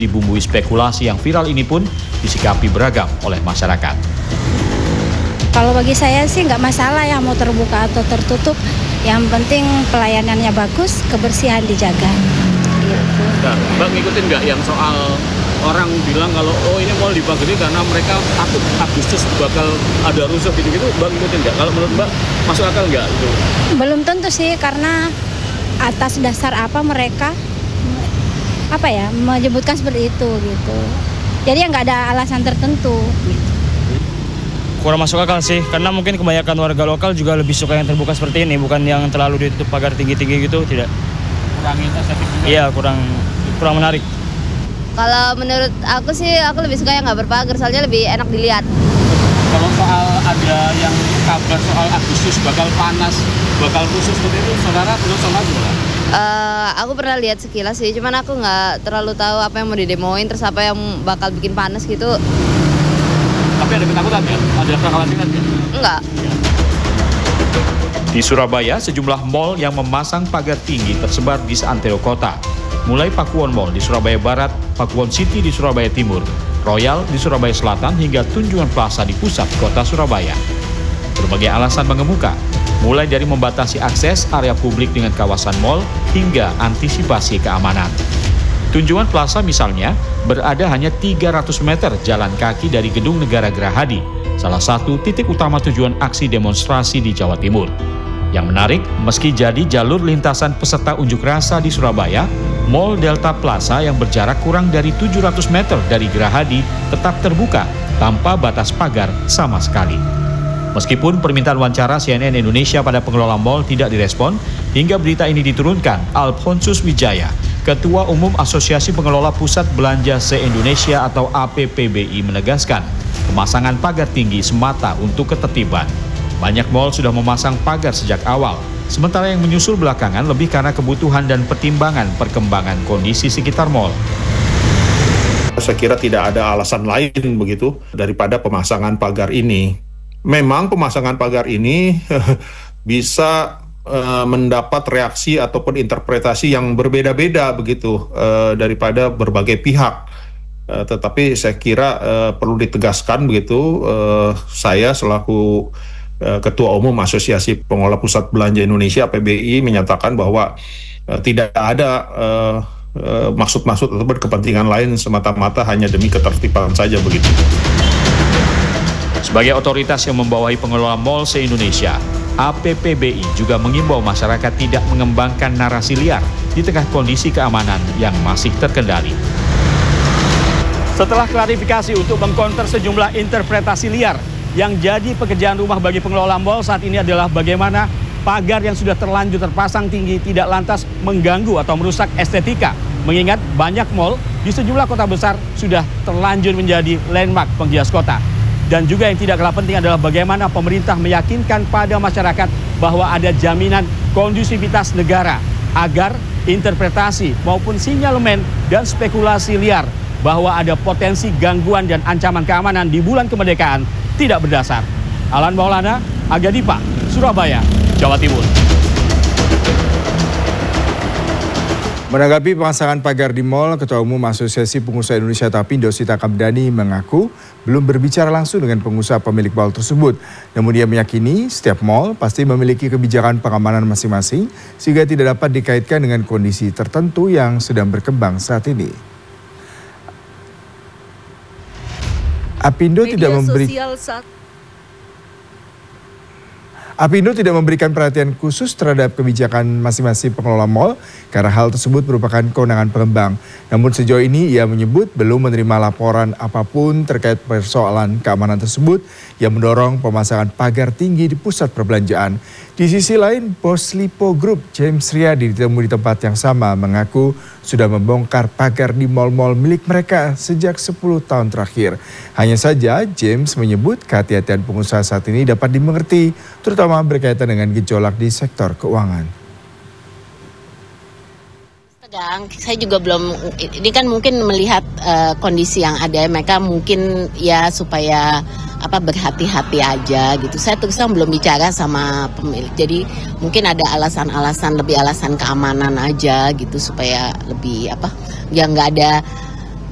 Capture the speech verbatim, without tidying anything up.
Dibumbui spekulasi yang viral ini pun disikapi beragam oleh masyarakat. Kalau bagi saya sih nggak masalah ya mau terbuka atau tertutup. Yang penting pelayanannya bagus, kebersihan dijaga. Gitu. Nah, Bang ngikutin nggak yang soal orang bilang kalau oh ini mau dipagari karena mereka takut Agustus bakal ada rusuh gitu-gitu, Bang ngikutin nggak? Kalau menurut Mbak masuk akal nggak itu? Belum tentu sih, karena atas dasar apa mereka apa ya menyebutkan seperti itu gitu. Jadi ya nggak ada alasan tertentu. Gitu. Kurang masuk akal sih, karena mungkin kebanyakan warga lokal juga lebih suka yang terbuka seperti ini, bukan yang terlalu ditutup pagar tinggi-tinggi gitu, tidak. Kurangin estetik juga. Iya, kurang kurang menarik. Kalau menurut aku sih, aku lebih suka yang nggak berpagar, soalnya lebih enak dilihat. Kalau soal ada yang kabar soal Agustus bakal panas, bakal khusus seperti itu, saudara belum sama juga? Uh, aku pernah lihat sekilas sih, cuman aku nggak terlalu tahu apa yang mau didemoin, terus apa yang bakal bikin panas gitu. Tapi ada ketakutan ya? Ada kekhawatiran ya? Enggak. Di Surabaya, sejumlah mal yang memasang pagar tinggi tersebar di seantero kota. Mulai Pakuwon Mall di Surabaya Barat, Pakuwon City di Surabaya Timur, Royal di Surabaya Selatan, hingga Tunjungan Plaza di pusat kota Surabaya. Berbagai alasan mengemuka, mulai dari membatasi akses area publik dengan kawasan mal hingga antisipasi keamanan. Tunjungan Plaza misalnya berada hanya tiga ratus meter jalan kaki dari Gedung Negara Gerahadi, salah satu titik utama tujuan aksi demonstrasi di Jawa Timur. Yang menarik, meski jadi jalur lintasan peserta unjuk rasa di Surabaya, Mall Delta Plaza yang berjarak kurang dari tujuh ratus meter dari Gerahadi tetap terbuka tanpa batas pagar sama sekali. Meskipun permintaan wawancara C N N Indonesia pada pengelola mal tidak direspon, hingga berita ini diturunkan, Alphonsus Wijaya, Ketua Umum Asosiasi Pengelola Pusat Belanja se-Indonesia atau A P P B I menegaskan, pemasangan pagar tinggi semata untuk ketertiban. Banyak mal sudah memasang pagar sejak awal, sementara yang menyusul belakangan lebih karena kebutuhan dan pertimbangan perkembangan kondisi sekitar mal. Saya kira tidak ada alasan lain begitu daripada pemasangan pagar ini. Memang pemasangan pagar ini bisa uh, mendapat reaksi ataupun interpretasi yang berbeda-beda begitu uh, daripada berbagai pihak. Uh, tetapi saya kira uh, perlu ditegaskan begitu, uh, saya selaku uh, Ketua Umum Asosiasi Pengelola Pusat Belanja Indonesia A P B I menyatakan bahwa uh, tidak ada uh, uh, maksud-maksud atau kepentingan lain, semata-mata hanya demi ketertiban saja begitu. Sebagai otoritas yang membawahi pengelola mal se-Indonesia, A P P B I juga mengimbau masyarakat tidak mengembangkan narasi liar di tengah kondisi keamanan yang masih terkendali. Setelah klarifikasi untuk mengkonter sejumlah interpretasi liar, yang jadi pekerjaan rumah bagi pengelola mal saat ini adalah bagaimana pagar yang sudah terlanjur terpasang tinggi tidak lantas mengganggu atau merusak estetika. Mengingat banyak mal di sejumlah kota besar sudah terlanjur menjadi landmark penghias kota. Dan juga yang tidak kalah penting adalah bagaimana pemerintah meyakinkan pada masyarakat bahwa ada jaminan kondusivitas negara agar interpretasi maupun sinyalemen dan spekulasi liar bahwa ada potensi gangguan dan ancaman keamanan di bulan kemerdekaan tidak berdasar. Alan Maulana, Aga Dipa, Surabaya, Jawa Timur. Menanggapi pemasangan pagar di mal, Ketua Umum Asosiasi Pengusaha Indonesia Tapindo Sita Kamdani mengaku belum berbicara langsung dengan pengusaha pemilik mal tersebut. Namun dia meyakini setiap mal pasti memiliki kebijakan pengamanan masing-masing sehingga tidak dapat dikaitkan dengan kondisi tertentu yang sedang berkembang saat ini. Apindo tidak memberi Apindo tidak memberikan perhatian khusus terhadap kebijakan masing-masing pengelola mal karena hal tersebut merupakan kewenangan pengembang. Namun sejauh ini ia menyebut belum menerima laporan apapun terkait persoalan keamanan tersebut yang mendorong pemasangan pagar tinggi di pusat perbelanjaan. Di sisi lain, bos Lipo Group James Riyadi ditemui di tempat yang sama mengaku sudah membongkar pagar di mal-mal milik mereka sejak sepuluh tahun terakhir. Hanya saja James menyebut kehati-hatian pengusaha saat ini dapat dimengerti, terutama berkaitan dengan gejolak di sektor keuangan. Sedang, saya juga belum, ini kan mungkin melihat uh, kondisi yang ada, mereka mungkin ya supaya apa berhati-hati aja gitu. Saya terus terang belum bicara sama pemilik, jadi mungkin ada alasan-alasan lebih alasan keamanan aja gitu supaya lebih apa, ya nggak ada